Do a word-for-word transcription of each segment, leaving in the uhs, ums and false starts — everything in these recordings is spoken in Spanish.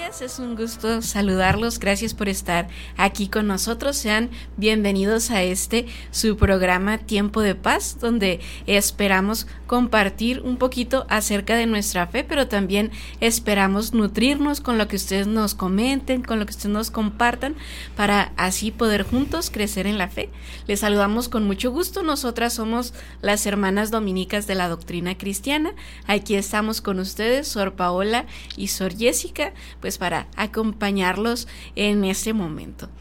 días, es un gusto saludarlos, gracias por estar aquí con nosotros, sean bienvenidos a este su programa Tiempo de Paz, donde esperamos compartir un poquito acerca de nuestra fe, pero también esperamos nutrirnos con lo que ustedes nos comenten, con lo que ustedes nos compartan, para así poder juntos crecer en la fe. Les saludamos con mucho gusto, nosotras somos las hermanas dominicas de la doctrina cristiana, aquí estamos con ustedes, Sor Paola y Sor Jessica, pues para acompañarlos en este momento.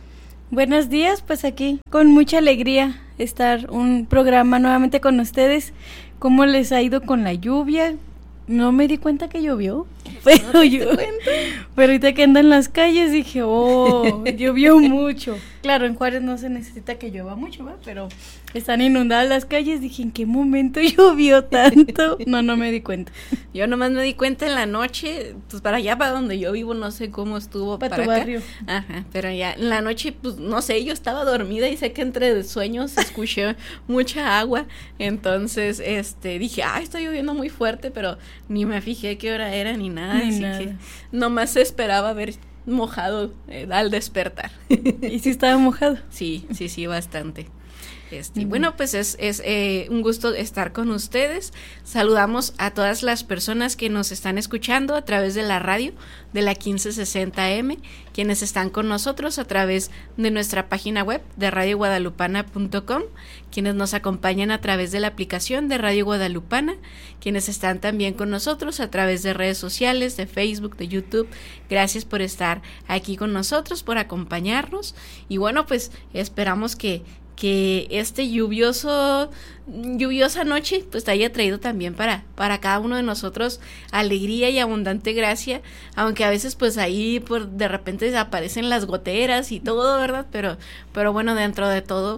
Buenos días, pues aquí con mucha alegría estar un programa nuevamente con ustedes. ¿Cómo les ha ido con la lluvia? No me di cuenta que llovió, pero ¿No yo, pero ahorita que ando en las calles dije, oh, llovió mucho. Claro, en Juárez no se necesita que llueva mucho, ¿verdad? Pero están inundadas las calles, dije, ¿en qué momento llovió tanto? No, no me di cuenta. Yo nomás me di cuenta en la noche, pues para allá, para donde yo vivo, no sé cómo estuvo para, para tu acá. barrio. Ajá, pero ya en la noche, pues no sé, yo estaba dormida y sé que entre sueños escuché mucha agua, entonces este dije, ay, está lloviendo muy fuerte, pero ni me fijé qué hora era ni nada, ni así nada. que nomás esperaba ver mojado eh, al despertar. ¿Y si estaba mojado? Sí, sí, sí, bastante. Este, y bueno, pues es, es eh, un gusto estar con ustedes. Saludamos a todas las personas que nos están escuchando a través de la radio de la quince sesenta eme, quienes están con nosotros a través de nuestra página web de radio guadalupana punto com, quienes nos acompañan a través de la aplicación de Radio Guadalupana, quienes están también con nosotros a través de redes sociales, de Facebook, de YouTube. Gracias por estar aquí con nosotros, por acompañarnos. Y bueno, pues esperamos que que este lluvioso, lluviosa noche pues te haya traído también para, para cada uno de nosotros alegría y abundante gracia, aunque a veces pues ahí por de repente aparecen las goteras y todo, ¿verdad? Pero, pero bueno, dentro de todo,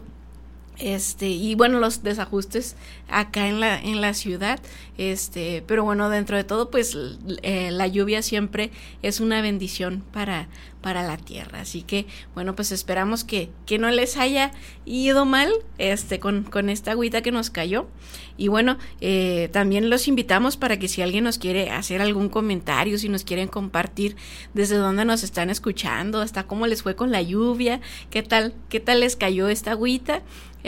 este, y bueno, los desajustes acá en la, en la ciudad, este, pero bueno, dentro de todo, pues, eh, la lluvia siempre es una bendición para, para la tierra, así que, bueno, pues esperamos que, que no les haya ido mal, este, con, con esta agüita que nos cayó, y bueno, eh, también los invitamos para que si alguien nos quiere hacer algún comentario, si nos quieren compartir desde dónde nos están escuchando, hasta cómo les fue con la lluvia, qué tal, qué tal les cayó esta agüita,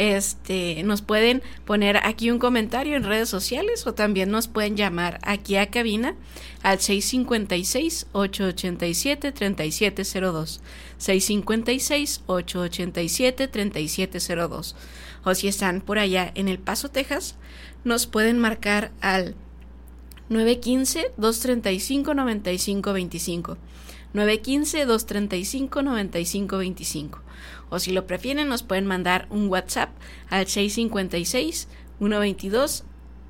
Este, nos pueden poner aquí un comentario en redes sociales o también nos pueden llamar aquí a cabina al seis cinco seis, ocho ocho siete, tres siete cero dos, seis cinco seis, ocho ocho siete, tres siete cero dos, o si están por allá en El Paso, Texas, nos pueden marcar al nueve uno cinco, dos tres cinco, nueve cinco dos cinco, nueve uno cinco, dos tres cinco, nueve cinco dos cinco, o si lo prefieren nos pueden mandar un WhatsApp al seis cinco seis, uno dos dos,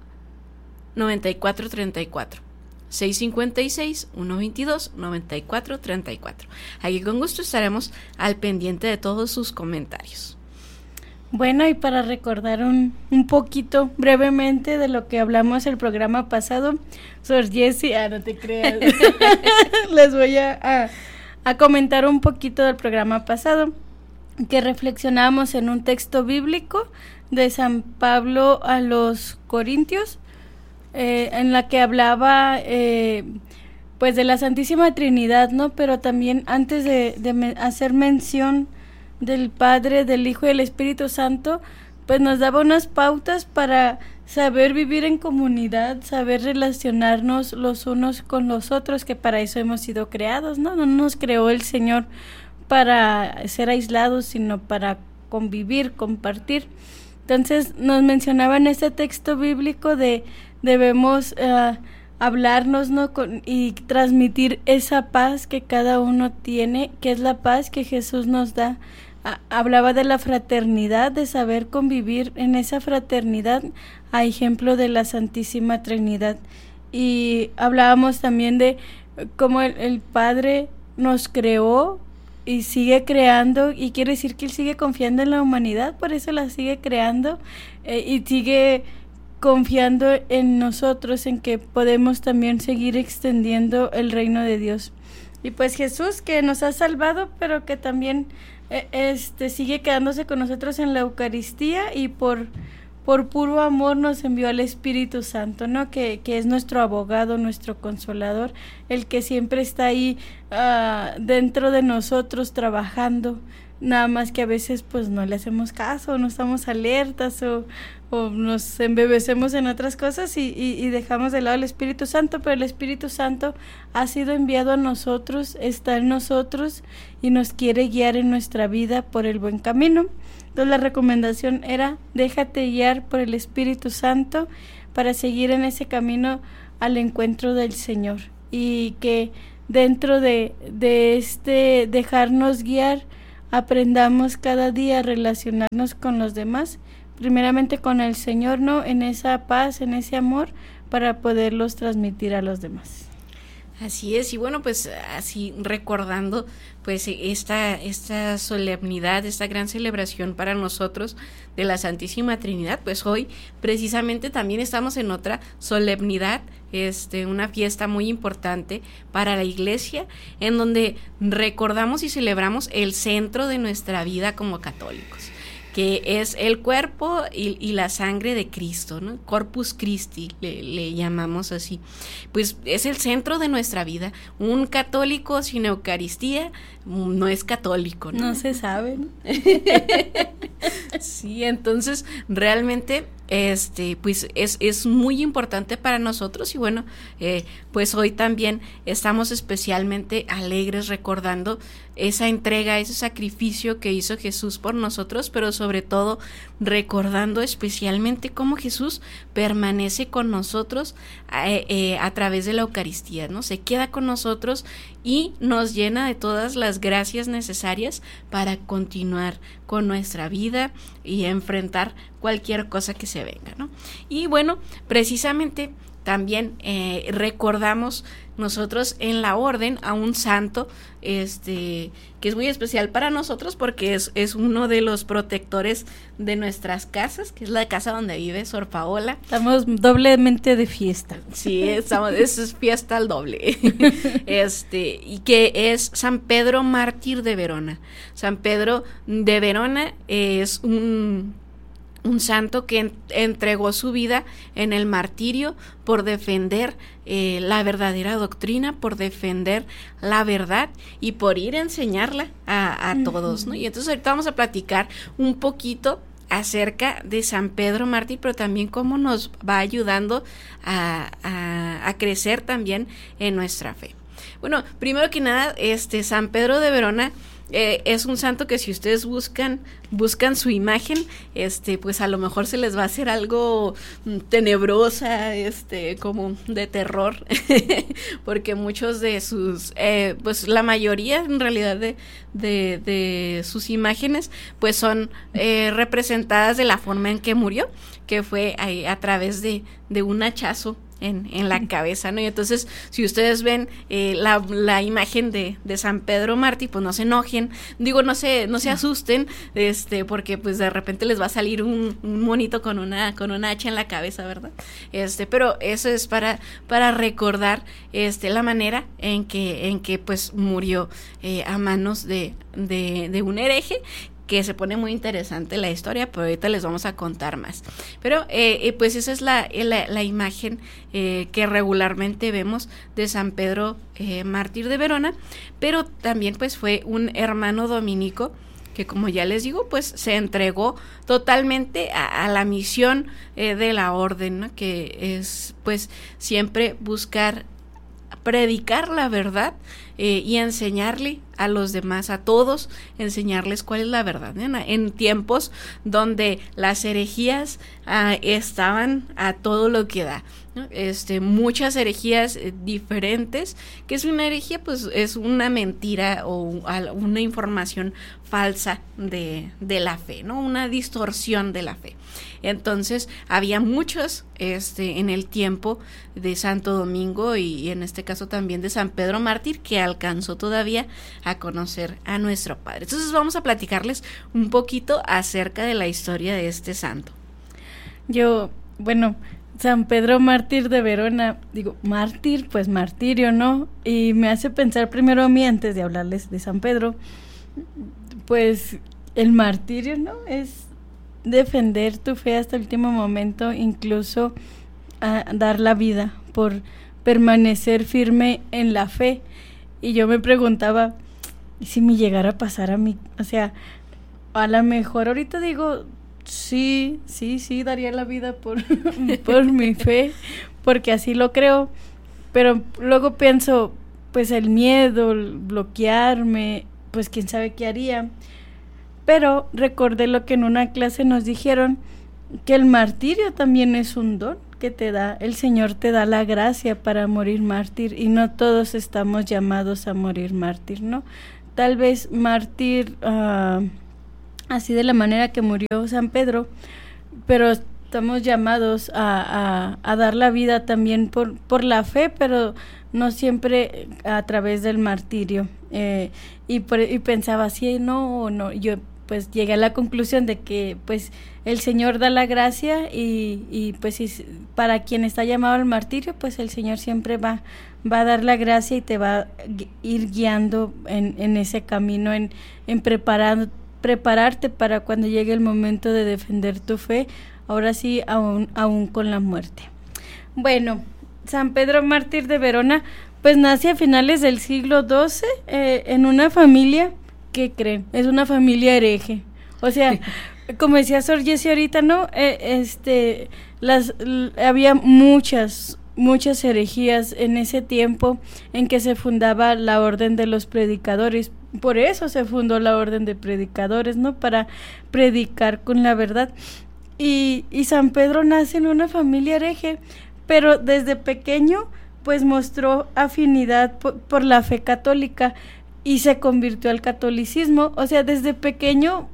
nueve cuatro tres cuatro, seis cinco seis, uno dos dos, nueve cuatro tres cuatro. Aquí con gusto estaremos al pendiente de todos sus comentarios. Bueno, y para recordar un, un poquito brevemente de lo que hablamos el programa pasado, Sor Jessie, ah, no te creas, les voy a, a, a comentar un poquito del programa pasado, que reflexionamos en un texto bíblico de San Pablo a los Corintios, eh, en la que hablaba eh, pues de la Santísima Trinidad, ¿no? Pero también antes de, de me- hacer mención del Padre, del Hijo y del Espíritu Santo, pues nos daba unas pautas para saber vivir en comunidad, saber relacionarnos los unos con los otros, que para eso hemos sido creados, ¿no? No nos creó el Señor para ser aislados, sino para convivir, compartir. Entonces nos mencionaba en este texto bíblico de debemos uh, hablarnos, ¿no? Con, y transmitir esa paz que cada uno tiene, que es la paz que Jesús nos da. A, hablaba de la fraternidad, de saber convivir en esa fraternidad, a ejemplo de la Santísima Trinidad. Y hablábamos también de cómo el, el Padre nos creó y sigue creando, y quiere decir que Él sigue confiando en la humanidad, por eso la sigue creando, eh, y sigue confiando en nosotros, en que podemos también seguir extendiendo el reino de Dios. Y pues Jesús, que nos ha salvado, pero que también eh, este sigue quedándose con nosotros en la Eucaristía, y por por puro amor nos envió al Espíritu Santo, ¿no? Que, que es nuestro abogado, nuestro consolador, el que siempre está ahí uh, dentro de nosotros trabajando, nada más que a veces pues no le hacemos caso, no estamos alertas o, o nos embebecemos en otras cosas y, y, y dejamos de lado el Espíritu Santo, pero el Espíritu Santo ha sido enviado a nosotros, está en nosotros y nos quiere guiar en nuestra vida por el buen camino. Entonces la recomendación era: déjate guiar por el Espíritu Santo para seguir en ese camino al encuentro del Señor, y que dentro de, de este dejarnos guiar aprendamos cada día a relacionarnos con los demás, primeramente con el Señor, ¿no? En esa paz, en ese amor, para poderlos transmitir a los demás. Así es, y bueno, pues así recordando pues esta, esta solemnidad, esta gran celebración para nosotros de la Santísima Trinidad, pues hoy precisamente también estamos en otra solemnidad, este, una fiesta muy importante para la Iglesia, en donde recordamos y celebramos el centro de nuestra vida como católicos, que es el cuerpo y, y la sangre de Cristo, ¿no? Corpus Christi le, le llamamos así. Pues es el centro de nuestra vida. Un católico sin Eucaristía no es católico, ¿no? No se sabe, ¿no? Sí, entonces realmente este pues es, es muy importante para nosotros, y bueno, eh, pues hoy también estamos especialmente alegres recordando esa entrega, ese sacrificio que hizo Jesús por nosotros, pero sobre todo recordando especialmente cómo Jesús permanece con nosotros eh, eh, a través de la Eucaristía, ¿no? Se queda con nosotros y nos llena de todas las gracias necesarias para continuar con nuestra vida y enfrentar cualquier cosa que se venga, ¿no? Y bueno, precisamente también eh, recordamos nosotros en la orden a un santo este que es muy especial para nosotros porque es, es uno de los protectores de nuestras casas, que es la casa donde vive Sor Paola. Estamos doblemente de fiesta. Sí, estamos, es fiesta al doble. Este, y que es San Pedro Mártir de Verona. San Pedro de Verona es un un santo que en, entregó su vida en el martirio por defender eh, la verdadera doctrina, por defender la verdad y por ir a enseñarla a, a uh-huh. todos, ¿no? Y entonces ahorita vamos a platicar un poquito acerca de San Pedro Mártir, pero también cómo nos va ayudando a, a, a crecer también en nuestra fe. Bueno, primero que nada, este San Pedro de Verona Eh, es un santo que si ustedes buscan buscan su imagen, este pues a lo mejor se les va a hacer algo tenebrosa, este como de terror, porque muchos de sus, eh, pues la mayoría en realidad de, de, de sus imágenes pues son eh, representadas de la forma en que murió, que fue a, a través de, de un hachazo en, en la cabeza, ¿no? Y entonces, si ustedes ven eh, la, la imagen de, de San Pedro Mártir, pues no se enojen, digo, no se, no se asusten, este, porque pues de repente les va a salir un, un monito con una, con una hacha en la cabeza, ¿verdad? Este, pero eso es para, para recordar, este, la manera en que, en que pues murió eh, a manos de, de, de un hereje, que se pone muy interesante la historia, pero ahorita les vamos a contar más. Pero eh, pues esa es la, la, la imagen eh, que regularmente vemos de San Pedro eh, Mártir de Verona, pero también pues fue un hermano dominico que, como ya les digo, pues se entregó totalmente a, a la misión eh, de la orden, ¿no? Que es pues siempre buscar predicar la verdad eh, y enseñarle a los demás, a todos, enseñarles cuál es la verdad, ¿eh? En tiempos donde las herejías ah, estaban a todo lo que da, ¿no? Este, muchas herejías eh, diferentes. ¿Qué es una herejía? Pues es una mentira o una información falsa de, de la fe, ¿no? Una distorsión de la fe. Entonces había muchos este, en el tiempo de Santo Domingo y, y en este caso también de San Pedro Mártir, que alcanzó todavía a conocer a nuestro Padre. Entonces vamos a platicarles un poquito acerca de la historia de este santo. Yo, bueno, San Pedro Mártir de Verona, digo, mártir, pues martirio, ¿no? Y me hace pensar primero a mí, antes de hablarles de San Pedro, pues el martirio, ¿no? Es defender tu fe hasta el último momento, incluso a dar la vida por permanecer firme en la fe. Y yo me preguntaba, ¿y si me llegara a pasar a mí? O sea, a lo mejor ahorita digo, sí, sí, sí, daría la vida por, por mi fe, porque así lo creo, pero luego pienso, pues el miedo, el bloquearme, pues quién sabe qué haría. Pero recordé lo que en una clase nos dijeron, que el martirio también es un don que te da, el Señor te da la gracia para morir mártir, y no todos estamos llamados a morir mártir, ¿no? Tal vez mártir uh, así de la manera que murió San Pedro, pero estamos llamados a, a, a dar la vida también por, por la fe, pero no siempre a través del martirio. Eh, y, por, y pensaba así, no, o no, yo pues llegué a la conclusión de que pues el Señor da la gracia y, y pues y para quien está llamado al martirio, pues el Señor siempre va, va a dar la gracia y te va a ir guiando en, en ese camino, en, en preparar, prepararte para cuando llegue el momento de defender tu fe, ahora sí, aún, aún con la muerte. Bueno, San Pedro Mártir de Verona, pues nace a finales del siglo doce eh, en una familia, ¿qué creen? Es una familia hereje. O sea, como decía Sor Jessie ahorita, ¿no? Eh, este, las, l- había muchas, muchas herejías en ese tiempo en que se fundaba la Orden de los Predicadores. Por eso se fundó la Orden de Predicadores, ¿no? Para predicar con la verdad. Y, y San Pedro nace en una familia hereje, pero desde pequeño, pues mostró afinidad por, por la fe católica y se convirtió al catolicismo. O sea, desde pequeño,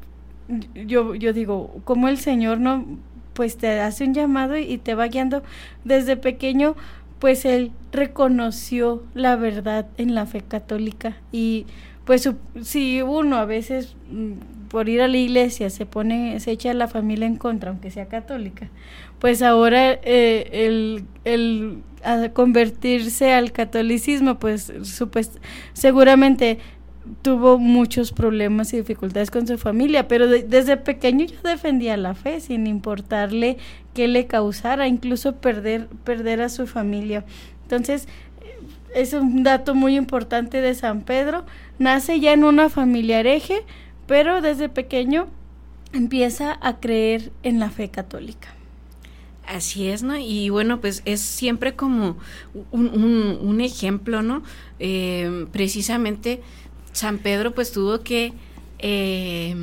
yo, yo digo, como el Señor no, pues te hace un llamado y te va guiando. Desde pequeño, pues él reconoció la verdad en la fe católica. Y pues si uno a veces por ir a la iglesia se pone, se echa a la familia en contra, aunque sea católica, pues ahora eh, el, el a convertirse al catolicismo, pues supos, seguramente tuvo muchos problemas y dificultades con su familia, pero de, desde pequeño ya defendía la fe sin importarle qué le causara, incluso perder, perder a su familia. Entonces, es un dato muy importante de San Pedro. Nace ya en una familia hereje, pero desde pequeño empieza a creer en la fe católica. Así es, ¿no? Y bueno, pues es siempre como un, un, un ejemplo, ¿no? Eh, precisamente San Pedro pues tuvo que eh,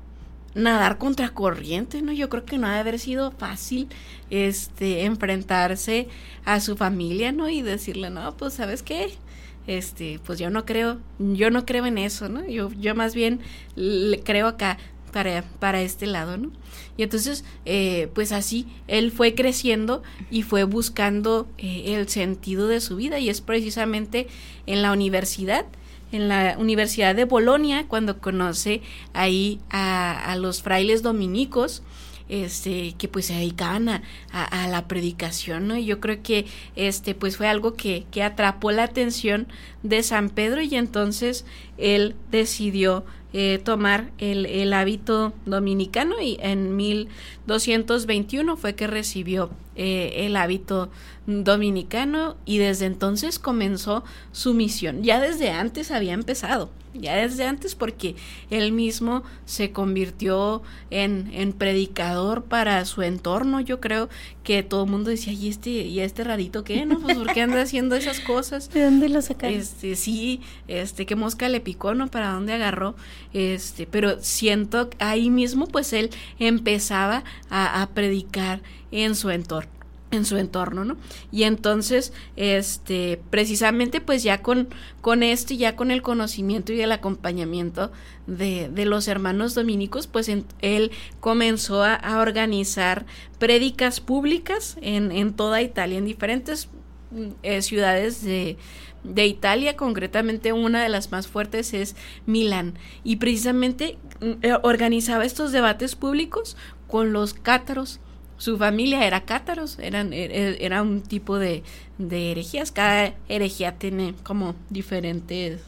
nadar contracorriente, ¿no? Yo creo que no ha de haber sido fácil este enfrentarse a su familia, ¿no? Y decirle, no, pues, ¿sabes qué? Este, pues yo no creo, yo no creo en eso, ¿no? Yo, yo más bien le creo acá para, para este lado, ¿no? Y entonces, eh, pues así, él fue creciendo y fue buscando eh, el sentido de su vida, y es precisamente en la universidad, en la Universidad de Bolonia, cuando conoce ahí a, a los frailes dominicos, este, que pues se dedicaban a, a, a la predicación, ¿no? Y yo creo que este, pues fue algo que, que atrapó la atención de San Pedro, y entonces él decidió eh, tomar el, el hábito dominicano, y en mil doscientos veintiuno fue que recibió eh, el hábito dominicano, y desde entonces comenzó su misión. Ya desde antes había empezado, ya desde antes, porque él mismo se convirtió en, en predicador para su entorno. Yo creo que todo el mundo decía, ¿y este, y este rarito qué? ¿No? Pues ¿por qué anda haciendo esas cosas? ¿De dónde lo sacaron? Este, sí, este, qué mosca le picó, ¿no? ¿Para dónde agarró? Este, pero siento ahí mismo, pues él empezaba a, a predicar en su entorno. en su entorno, ¿no? Y entonces, este, precisamente, pues ya con, con esto, ya con el conocimiento y el acompañamiento de, de los hermanos dominicos, pues en, él comenzó a, a organizar prédicas públicas en, en toda Italia, en diferentes eh, ciudades de, de Italia. Concretamente una de las más fuertes es Milán, y precisamente eh, organizaba estos debates públicos con los cátaros. Su familia era cátaros, eran, era un tipo de, de herejías. Cada herejía tiene como diferentes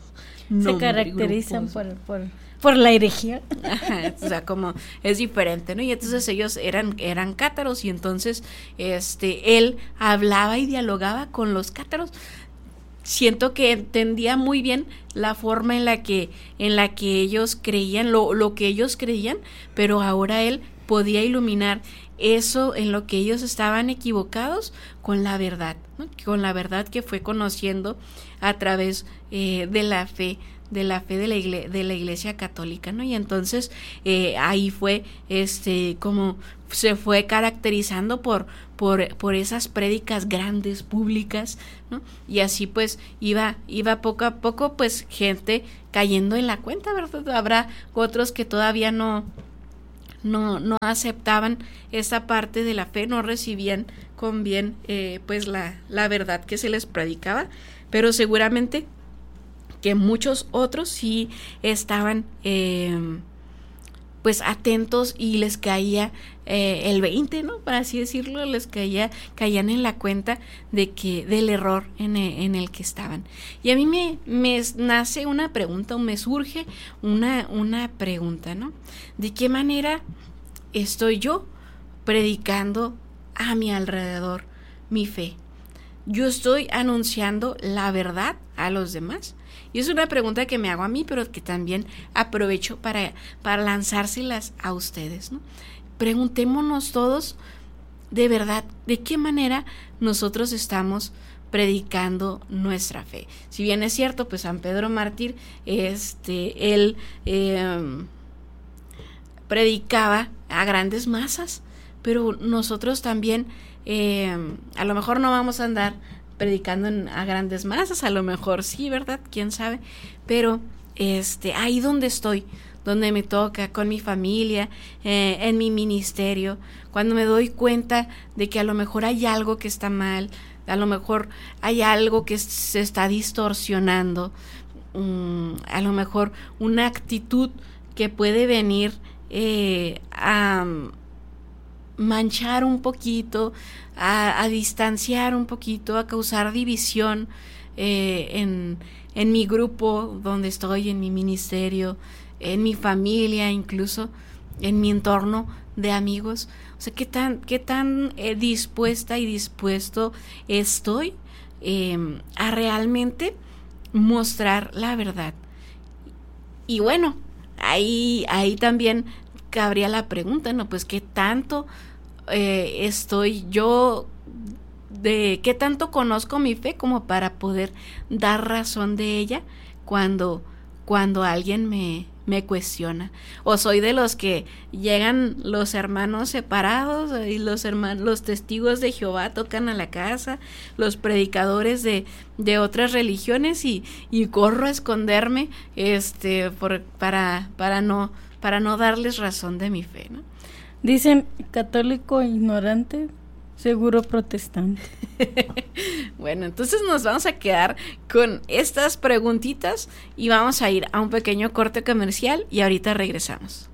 se caracterizan por, por, por la herejía. Ajá, o sea, como es diferente, ¿no? Y entonces ellos eran, eran cátaros, y entonces este, él hablaba y dialogaba con los cátaros. Siento que entendía muy bien la forma en la que, en la que ellos creían, lo, lo que ellos creían, pero ahora él podía iluminar eso en lo que ellos estaban equivocados con la verdad, ¿no? Con la verdad que fue conociendo a través eh, de la fe, de la fe de la iglesia, de la Iglesia Católica, ¿no? Y entonces eh, ahí fue este como se fue caracterizando por por por esas prédicas grandes, públicas, ¿no? Y así pues iba iba poco a poco pues gente cayendo en la cuenta, ¿verdad? Habrá otros que todavía no no no aceptaban esa parte de la fe, no recibían con bien eh, pues la la verdad que se les predicaba, pero seguramente que muchos otros sí estaban eh, pues atentos y les caía eh, el veinte, ¿no? Para así decirlo, les caía, caían en la cuenta de que, del error en el, en el que estaban. Y a mí me, me nace una pregunta, o me surge una, una pregunta, ¿no? ¿De qué manera estoy yo predicando a mi alrededor mi fe? ¿Yo estoy anunciando la verdad a los demás? Y es una pregunta que me hago a mí, pero que también aprovecho para, para lanzárselas a ustedes, ¿no? Preguntémonos todos, de verdad, ¿de qué manera nosotros estamos predicando nuestra fe? Si bien es cierto, pues San Pedro Mártir, este, él eh, predicaba a grandes masas, pero nosotros también, eh, a lo mejor no vamos a andar predicando en, a grandes masas, a lo mejor sí, ¿verdad? Quién sabe, pero este, ahí donde estoy, donde me toca, con mi familia, eh, en mi ministerio, cuando me doy cuenta de que a lo mejor hay algo que está mal, a lo mejor hay algo que se está distorsionando, um, a lo mejor una actitud que puede venir eh, a manchar un poquito, a, a distanciar un poquito, a causar división eh, en, en mi grupo donde estoy, en mi ministerio, en mi familia, incluso en mi entorno de amigos. O sea, qué tan, qué tan eh, dispuesta y dispuesto estoy eh, a realmente mostrar la verdad. Y bueno, ahí, ahí también cabría la pregunta, ¿no? Pues qué tanto eh, estoy yo, de qué tanto conozco mi fe como para poder dar razón de ella cuando, cuando alguien me, me cuestiona. O soy de los que llegan los hermanos separados y los hermanos, los testigos de Jehová tocan a la casa, los predicadores de, de otras religiones y, y corro a esconderme este por, para, para no para no darles razón de mi fe, ¿no? Dicen católico ignorante, seguro protestante. Bueno, entonces nos vamos a quedar con estas preguntitas y vamos a ir a un pequeño corte comercial y ahorita regresamos.